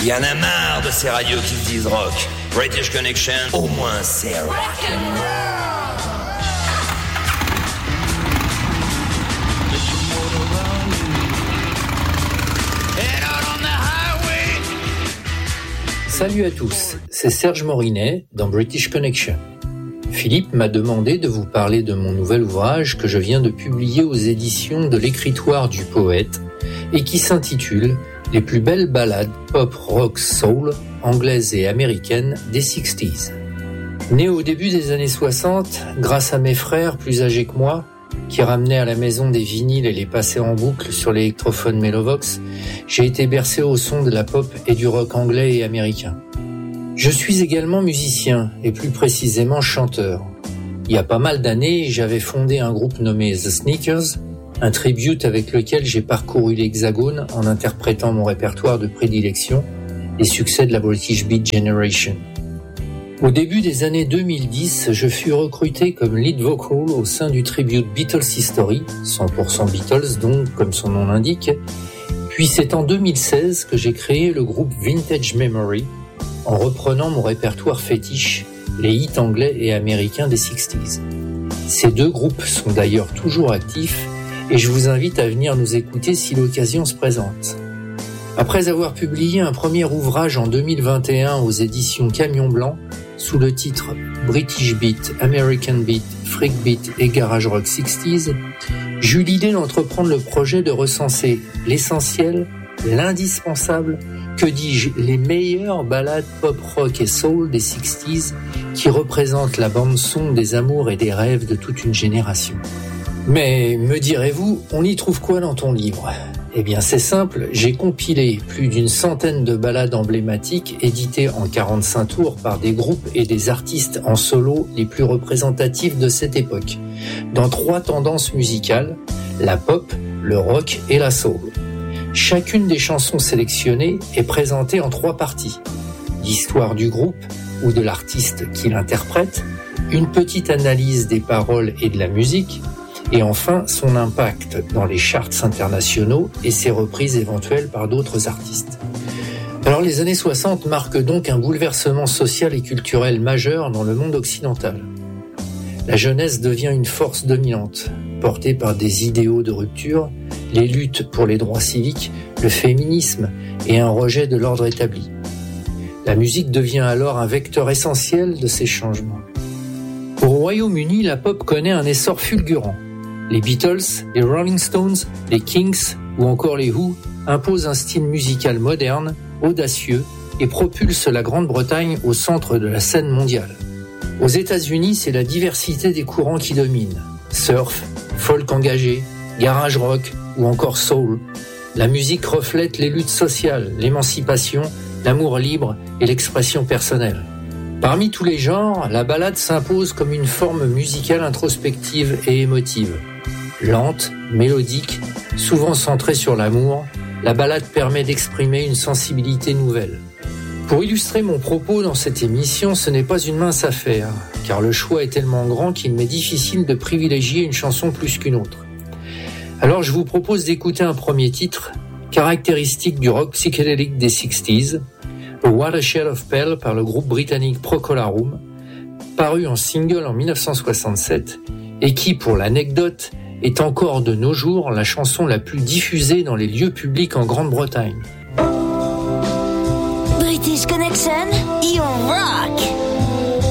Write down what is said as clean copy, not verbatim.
Y en a marre de ces radios qui se disent rock. British Connection, au moins c'est rock. Salut à tous, c'est Serge Morinet dans British Connection. Philippe m'a demandé de vous parler de mon nouvel ouvrage que je viens de publier aux éditions de l'Écritoire du Poète et qui s'intitule « Les plus belles ballades pop, rock, soul, anglaises et américaines des 60s ». Né au début des années 60, grâce à mes frères plus âgés que moi, qui ramenaient à la maison des vinyles et les passaient en boucle sur l'électrophone Melovox, j'ai été bercé au son de la pop et du rock anglais et américain. Je suis également musicien, et plus précisément chanteur. Il y a pas mal d'années, j'avais fondé un groupe nommé The Sneakers, un tribute avec lequel j'ai parcouru l'Hexagone en interprétant mon répertoire de prédilection, les succès de la British Beat Generation. Au début des années 2010, je fus recruté comme lead vocal au sein du tribute Beatles History, 100% Beatles donc, comme son nom l'indique. Puis c'est en 2016 que j'ai créé le groupe Vintage Memory, en reprenant mon répertoire fétiche, les hits anglais et américains des 60s. Ces deux groupes sont d'ailleurs toujours actifs et je vous invite à venir nous écouter si l'occasion se présente. Après avoir publié un premier ouvrage en 2021 aux éditions Camion Blanc, sous le titre British Beat, American Beat, Freak Beat et Garage Rock 60s, j'eus l'idée d'entreprendre le projet de recenser l'essentiel, l'indispensable, que dis-je, les meilleures ballades pop, rock et soul des 60s qui représentent la bande-son des amours et des rêves de toute une génération. Mais, me direz-vous, on y trouve quoi dans ton livre ? Eh bien c'est simple, j'ai compilé plus d'une centaine de ballades emblématiques éditées en 45 tours par des groupes et des artistes en solo les plus représentatifs de cette époque, dans 3 tendances musicales, la pop, le rock et la soul. Chacune des chansons sélectionnées est présentée en 3 parties. L'histoire du groupe ou de l'artiste qui l'interprète, une petite analyse des paroles et de la musique, et enfin son impact dans les charts internationaux et ses reprises éventuelles par d'autres artistes. Alors les années 60 marquent donc un bouleversement social et culturel majeur dans le monde occidental. La jeunesse devient une force dominante, portée par des idéaux de rupture, les luttes pour les droits civiques, le féminisme et un rejet de l'ordre établi. La musique devient alors un vecteur essentiel de ces changements. Au Royaume-Uni, la pop connaît un essor fulgurant. Les Beatles, les Rolling Stones, les Kinks ou encore les Who imposent un style musical moderne, audacieux et propulsent la Grande-Bretagne au centre de la scène mondiale. Aux États-Unis, c'est la diversité des courants qui domine. Surf, folk engagé, garage rock ou encore soul. La musique reflète les luttes sociales, l'émancipation, l'amour libre et l'expression personnelle. Parmi tous les genres, la ballade s'impose comme une forme musicale introspective et émotive. Lente, mélodique, souvent centrée sur l'amour, la ballade permet d'exprimer une sensibilité nouvelle. Pour illustrer mon propos dans cette émission, ce n'est pas une mince affaire, car le choix est tellement grand qu'il m'est difficile de privilégier une chanson plus qu'une autre. Alors je vous propose d'écouter un premier titre, caractéristique du rock psychédélique des 60s, A Watershed of Pale par le groupe britannique Procolarum, paru en single en 1967, et qui, pour l'anecdote, est encore de nos jours la chanson la plus diffusée dans les lieux publics en Grande-Bretagne. British Connection, Ion.